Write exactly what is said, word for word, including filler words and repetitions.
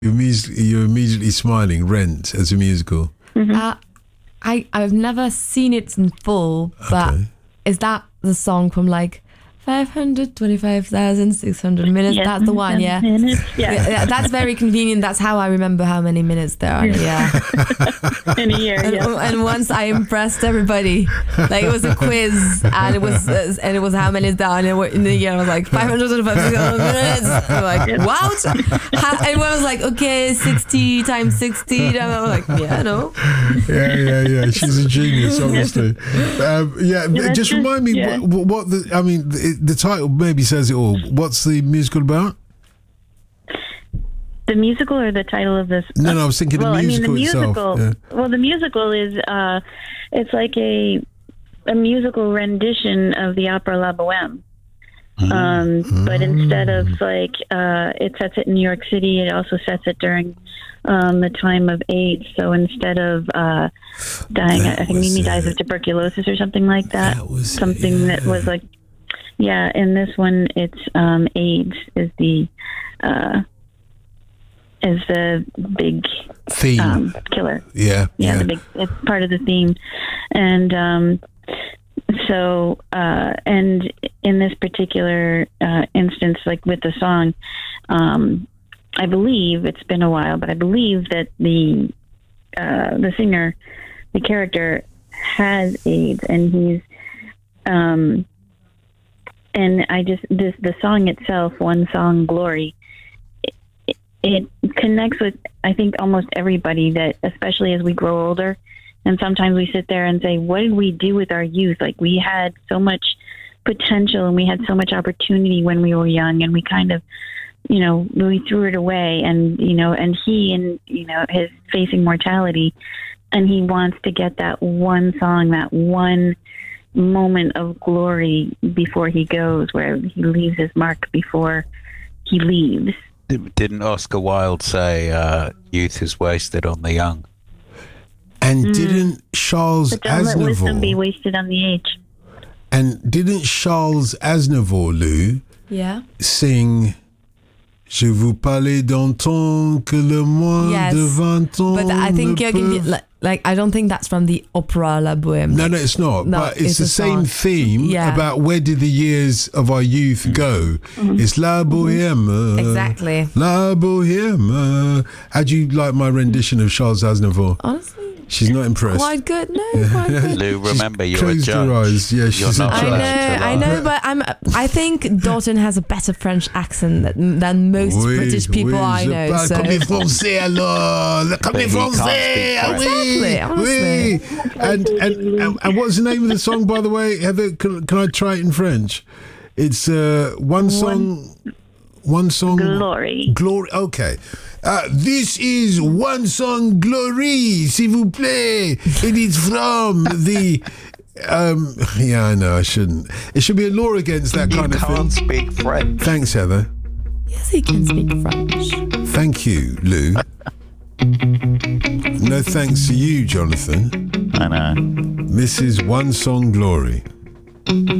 You're, mus- you're immediately smiling. Rent as a musical. Mm-hmm. Uh, I, I've never seen it in full, but okay. Is that the song from like five hundred twenty-five thousand six hundred minutes? Yes, that's the one, yeah. Minutes, yeah. yeah. That's very convenient. That's how I remember how many minutes there are. Yeah. In a year, and, yeah. and once I impressed everybody. Like it was a quiz, and it was uh, and it was how many is down in the year. I was like five hundred twenty-five minutes. I'm like, what? Everyone was like, okay, sixty times sixty. And I was like, yeah, no. Yeah, yeah, yeah. She's a genius, honestly. Um, yeah, yeah just remind me yeah. what, what the. I mean, the, the title maybe says it all. What's the musical about? The musical or the title of this? No, no, I was thinking well, the musical I mean, the itself. musical, Yeah. Well, the musical is, uh, it's like a a musical rendition of the opera La Boheme. Mm. Um, mm. But instead of like, uh, it sets it in New York City, it also sets it during um, the time of AIDS. So instead of uh, dying, that I think Mimi dies of tuberculosis or something like that. That was something it, yeah. that was like, yeah, in this one, it's um, AIDS is the... Uh, is the big theme um, killer. Yeah, yeah, yeah. The big it's part of the theme, and um, so uh, and in this particular uh, instance, like with the song, um, I believe it's been a while, but I believe that the uh, the singer, the character, has AIDS, and he's um, and I just this the song itself, one song, Glory. It connects with, I think, almost everybody, that especially as we grow older. And sometimes we sit there and say, what did we do with our youth? Like, we had so much potential and we had so much opportunity when we were young, and we kind of, you know, we threw it away. And, you know, and he, and, you know, his facing mortality, and he wants to get that one song, that one moment of glory before he goes, where he leaves his mark before he leaves. Didn't Oscar Wilde say uh, youth is wasted on the young? And mm. didn't Charles but don't Aznavour... let wisdom be wasted on the age. And didn't Charles Aznavour, Lou, yeah. sing... Je vous parlais d'un temps que le moins yes, de vingt ans but I think you're peut... gonna, like, like I don't think that's from the opera La Boheme. No, no, it's not. No, but it's, it's the same song. theme yeah. about where did the years of our youth go. Mm-hmm. It's La Boheme. Exactly. La Boheme. How do you like my rendition of Charles Aznavour? Honestly, she's not impressed. Quite good, no, quite good. Lou, remember she's you're a closed judge. Her eyes. Yeah, she's you're a not judge. I know, I know, but I'm. I think Dalton has a better French accent than, than most oui, British people oui, I know. Pas So. comme les Français alors, comme les Français. Ah, oui, exactly, oui. And, and and and what's the name of the song, by the way, Heather? Can, can I try it in French? It's uh, one song. One song. Glory. Glory. Okay. Uh, this is one song, Glory, s'il vous plaît. It is from the. Um, yeah, I know I shouldn't. It should be a law against that you kind of thing. You can't speak French. Thanks, Heather. Yes, he can speak French. Thank you, Lou. No thanks to you, Jonathan. I know. This is One Song Glory.